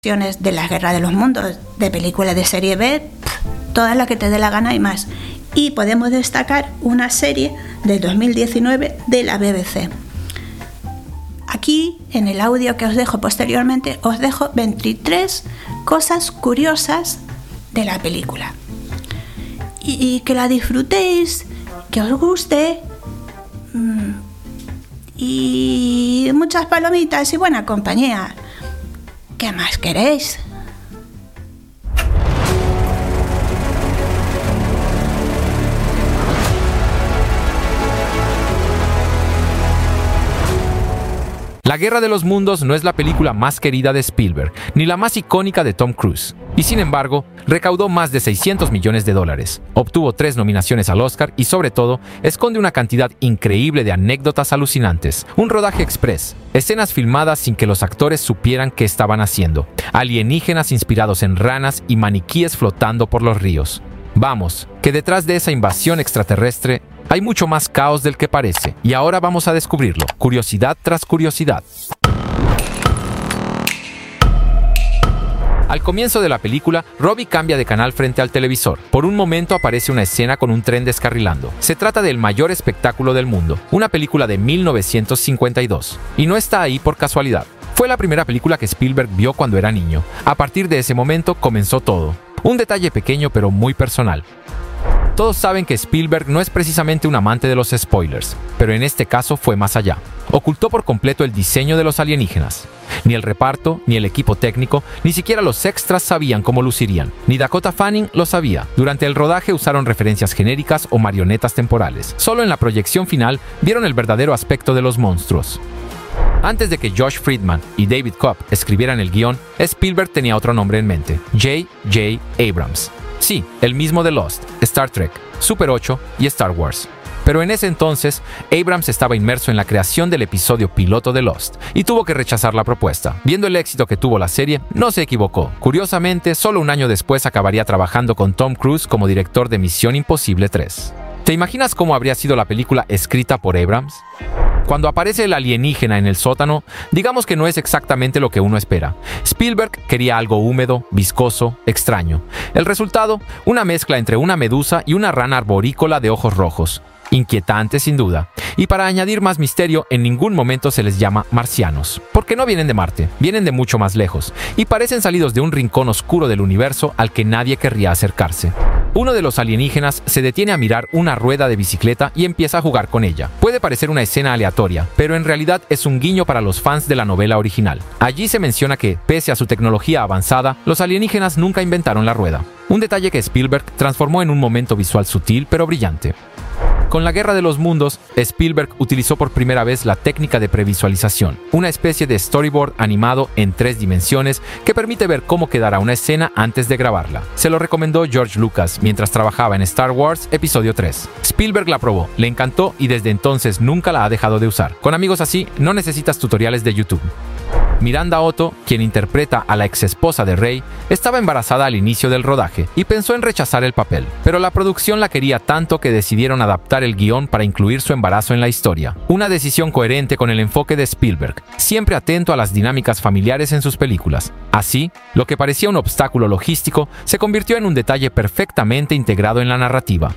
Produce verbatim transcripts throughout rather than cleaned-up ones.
de la Guerra de los Mundos, de películas de serie B, todas las que te dé la gana y más. Y podemos destacar una serie del dos mil diecinueve de la B B C. Aquí, en el audio que os dejo posteriormente, os dejo veintitrés cosas curiosas de la película. Y, y que la disfrutéis, que os guste, mmm, y muchas palomitas y buena compañía. ¿Qué más queréis? La Guerra de los Mundos no es la película más querida de Spielberg, ni la más icónica de Tom Cruise. Y sin embargo, recaudó más de seiscientos millones de dólares, obtuvo tres nominaciones al Oscar y sobre todo, esconde una cantidad increíble de anécdotas alucinantes. Un rodaje express, escenas filmadas sin que los actores supieran qué estaban haciendo, alienígenas inspirados en ranas y maniquíes flotando por los ríos. Vamos, que detrás de esa invasión extraterrestre hay mucho más caos del que parece, y ahora vamos a descubrirlo, curiosidad tras curiosidad. Al comienzo de la película, Robbie cambia de canal frente al televisor. Por un momento aparece una escena con un tren descarrilando. Se trata del mayor espectáculo del mundo, una película de mil novecientos cincuenta y dos. Y no está ahí por casualidad. Fue la primera película que Spielberg vio cuando era niño. A partir de ese momento comenzó todo. Un detalle pequeño pero muy personal. Todos saben que Spielberg no es precisamente un amante de los spoilers, pero en este caso fue más allá. Ocultó por completo el diseño de los alienígenas. Ni el reparto, ni el equipo técnico, ni siquiera los extras sabían cómo lucirían. Ni Dakota Fanning lo sabía. Durante el rodaje usaron referencias genéricas o marionetas temporales. Solo en la proyección final vieron el verdadero aspecto de los monstruos. Antes de que Josh Friedman y David Koepp escribieran el guión, Spielberg tenía otro nombre en mente: J J Abrams. Sí, el mismo de Lost, Star Trek, Super ocho y Star Wars. Pero en ese entonces, Abrams estaba inmerso en la creación del episodio piloto de Lost y tuvo que rechazar la propuesta. Viendo el éxito que tuvo la serie, no se equivocó. Curiosamente, solo un año después acabaría trabajando con Tom Cruise como director de Misión Imposible tres. ¿Te imaginas cómo habría sido la película escrita por Abrams? Cuando aparece el alienígena en el sótano, digamos que no es exactamente lo que uno espera. Spielberg quería algo húmedo, viscoso, extraño. El resultado, una mezcla entre una medusa y una rana arborícola de ojos rojos. Inquietante sin duda. Y para añadir más misterio, en ningún momento se les llama marcianos, porque no vienen de Marte, vienen de mucho más lejos, y parecen salidos de un rincón oscuro del universo al que nadie querría acercarse. Uno de los alienígenas se detiene a mirar una rueda de bicicleta y empieza a jugar con ella. Puede parecer una escena aleatoria, pero en realidad es un guiño para los fans de la novela original. Allí se menciona que, pese a su tecnología avanzada, los alienígenas nunca inventaron la rueda. Un detalle que Spielberg transformó en un momento visual sutil pero brillante. Con la Guerra de los Mundos, Spielberg utilizó por primera vez la técnica de previsualización, una especie de storyboard animado en tres dimensiones que permite ver cómo quedará una escena antes de grabarla. Se lo recomendó George Lucas mientras trabajaba en Star Wars Episodio tres. Spielberg la probó, le encantó y desde entonces nunca la ha dejado de usar. Con amigos así, no necesitas tutoriales de YouTube. Miranda Otto, quien interpreta a la exesposa de Rey, estaba embarazada al inicio del rodaje y pensó en rechazar el papel, pero la producción la quería tanto que decidieron adaptar el guión para incluir su embarazo en la historia. Una decisión coherente con el enfoque de Spielberg, siempre atento a las dinámicas familiares en sus películas. Así, lo que parecía un obstáculo logístico se convirtió en un detalle perfectamente integrado en la narrativa.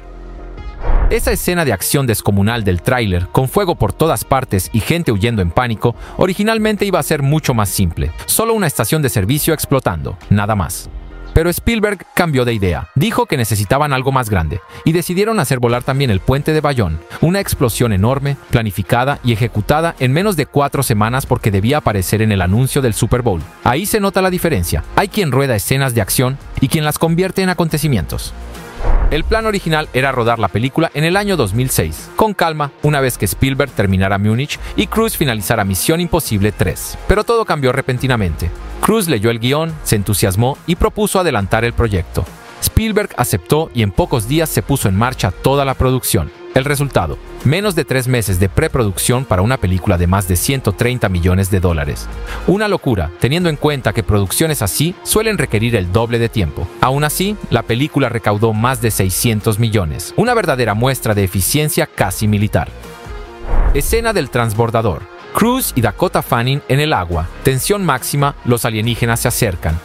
Esa escena de acción descomunal del tráiler, con fuego por todas partes y gente huyendo en pánico, originalmente iba a ser mucho más simple. Solo una estación de servicio explotando, nada más. Pero Spielberg cambió de idea. Dijo que necesitaban algo más grande, y decidieron hacer volar también el puente de Bayonne, una explosión enorme, planificada y ejecutada en menos de cuatro semanas porque debía aparecer en el anuncio del Super Bowl. Ahí se nota la diferencia. Hay quien rueda escenas de acción y quien las convierte en acontecimientos. El plan original era rodar la película en el año dos mil seis, con calma, una vez que Spielberg terminara Múnich y Cruise finalizara Misión Imposible tres. Pero todo cambió repentinamente. Cruise leyó el guión, se entusiasmó y propuso adelantar el proyecto. Spielberg aceptó y en pocos días se puso en marcha toda la producción. El resultado, menos de tres meses de preproducción para una película de más de ciento treinta millones de dólares. Una locura, teniendo en cuenta que producciones así suelen requerir el doble de tiempo. Aún así, la película recaudó más de seiscientos millones, una verdadera muestra de eficiencia casi militar. Escena del transbordador. Cruise y Dakota Fanning en el agua. Tensión máxima, los alienígenas se acercan.